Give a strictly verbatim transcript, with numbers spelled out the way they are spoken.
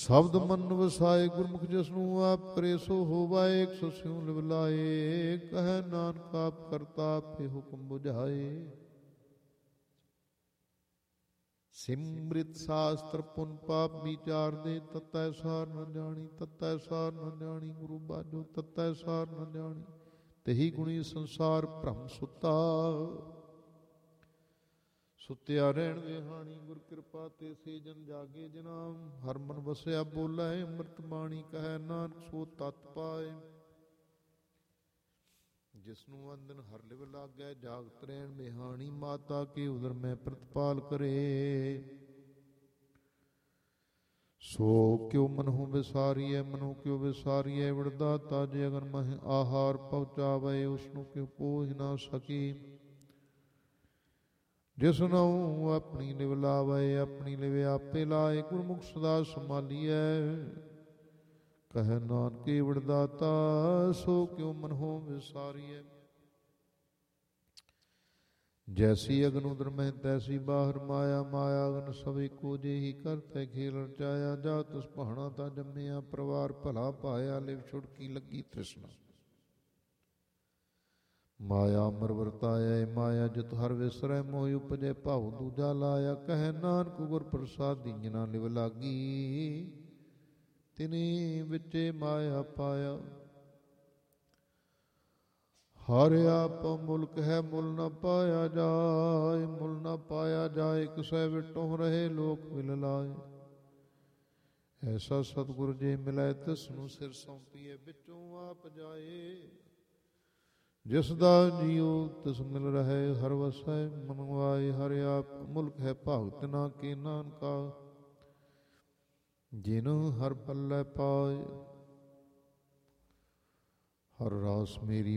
ਸ਼ਬਦ ਮਨ ਵਸਾਏ ਗੁਰਮੁਖ ਜਿਸਨੂੰ ਆਪ ਕਰੇ ਸੋ ਹੋਵਾਏ। ਇੱਕ ਸੋ ਸਿਉ ਲਿਵ ਲਾਏ ਕਹੈ ਨਾਨਕ ਆਪ ਕਰਤਾ ਆਪੇ ਹੁਕਮ ਬੁਝਾਏ। ਸਿਮ੍ਰਿਤ ਸ਼ਾਸਤਰ ਪੁਨ ਪਾਪ ਵਿਚਾਰ ਦੇ ਤਤੈ ਸਾਰ ਨ ਜਾਣੀ। ਤਤੈ ਸਾਰ ਨ ਜਾਣੀ ਗੁਰੂ ਬਾਝੋ ਤਤੈ ਸਾਰ ਨ ਜਾਣੀ। ਤਹੀ ਗੁਣੀ ਸੰਸਾਰ ਭ੍ਰਮ ਸੁੱਤਾ। ਸੁੱਤਿਆ ਰਹਿਣ ਵਿਹਾਣੀ ਗੁਰ ਕਿਰਪਾ ਤੇ ਸੇ ਜਨ ਜਾਗੇ ਜਿਨਾ। ਹਰ ਮਨ ਵਸਿਆ ਬੋਲੇ ਅੰਮ੍ਰਿਤ ਬਾਣੀ ਕਹੈ ਨਾਨਕ ਸੋ ਤਤ ਪਾਏ। ਜਿਸਨੂੰ ਅੰਦਨ ਹਰ ਲਿਵ ਲਾਗੈ ਜਾਗਤ ਰਹਿਣ ਵਿਹਾਣੀ। ਮਾਤਾ ਕੇ ਉਦਰ ਮੈਂ ਪ੍ਰਤਪਾਲ ਕਰੇ। ਸੋ ਕਿਉ ਮਨਹੁ ਵਿਸਾਰੀਐ ਮਨੁ ਕਿਉ ਵਿਸਾਰੀਐ। ਵਿੜਦਾਤਾ ਜੇ ਅਗਨ ਮਹਿ ਆਹਾਰ ਪਹੁੰਚਾਵੇ ਉਸਨੂੰ ਕਿਉ ਪੋਹਿ ਨਾ ਸਕੀ। ਜਿਸ ਨੂੰ ਆਪਣੀ ਲਿਵ ਲਾਵੇ ਆਪਣੀ ਲਿਵ ਆਪੇ ਲਾਏ। ਗੁਰਮੁਖ ਸਦਾ ਸੰਭਾਲੀਐ ਕਹੈ ਨਾਨਕੇ ਵਿੜਦਾਤਾ ਸੋ ਕਿਉ ਮਨਹੁ ਵਿਸਾਰੀਐ। ਜੈਸੀ ਅਗਨ ਉਦਰ ਮਹਿ ਤੈਸੀ ਬਾਹਰ ਮਾਇਆ। ਮਾਇਆ ਅਗਨ ਸਭ ਇੱਕੋ ਜਿਹੀ ਕਰਤੈ ਖੇਲ ਰਚਾਇਆ। ਜਾ ਤਿਸ ਭਾਣਾ ਤਾਂ ਜੰਮਿਆ ਪਰਿਵਾਰ ਭਲਾ ਪਾਇਆ। ਲਿਵ ਛੁੜਕੀ ਲੱਗੀ ਤ੍ਰਿਸ਼ਨਾ ਮਾਇਆ ਅਮਰ ਵਰਤਾਇਆ। ਮਾਇਆ ਜਿਤ ਹਰ ਵਿਸਰੈ ਮੋਹਿ ਉਪਜੈ ਭਾਉ ਦੂਜਾ ਲਾਇਆ। ਕਹੈ ਨਾਨਕ ਗੁਰ ਪ੍ਰਸਾਦੀ ਜਿਨਾ ਲਿਵ ਲਾਗੀ ਤਿਨੀ ਵਿੱਚੇ ਮਾਇਆ ਪਾਇਆ। ਹਰ ਆਪ ਮੁਲਕ ਹੈ ਮੁਲ ਨ ਪਾਇਆ ਜਾਏ। ਮੁਲ ਨ ਪਾਇਆ ਜਾਏ ਕਿਸੈ ਵਿਟੋਂ ਰਹੇ ਲੋਕ ਮਿਲ ਲਾਏ। ਐਸਾ ਸਤਿਗੁਰ ਜੇ ਮਿਲੈ ਤਿਸ ਨੂੰ ਸਿਰ ਸੌਂਪੀਐ ਵਿੱਚੋਂ ਆਪ ਜਾਏ। ਜਿਸ ਦਾ ਜੀਉ ਤਿਸ ਮਿਲ ਰਹੇ ਹਰ ਵਸੈ ਮਨੁਆਏ। ਹਰ ਆਪ ਮੁਲਕ ਹੈ ਭਗਤ ਨਾ ਕੇ ਨਾਨਕਾ ਜਿਨੁ ਹਰ ਪੱਲੇ ਪਾਏ। ਹਰ ਰਾਸ ਮੇਰੀ